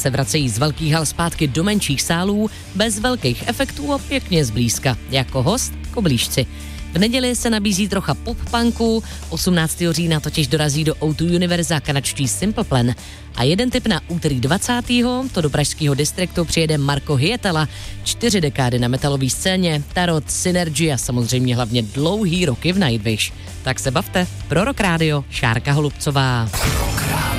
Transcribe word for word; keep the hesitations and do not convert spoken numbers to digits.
se vracejí z velkých hal zpátky do menších sálů bez velkých efektů a pěkně zblízka, jako host Koblížci. V neděli se nabízí trocha pop-punku, osmnáctého října totiž dorazí do ó dva Univerza kanadští Simple Plan. A jeden tip na úterý dvacátého to do pražského distriktu přijede Marko Hyetala. Čtyři dekády na metalové scéně, Tarot, Synergy a samozřejmě hlavně dlouhý roky v Nightwish. Tak se bavte. Pro Rock Radio, Šárka Holubcová.